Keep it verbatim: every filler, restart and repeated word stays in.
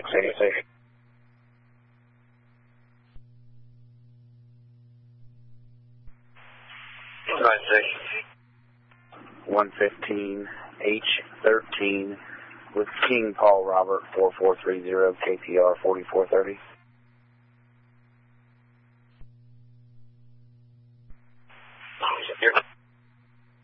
Stay safe. nine six. one fifteen H thirteen with King Paul Robert four four three zero K P R forty-four thirty.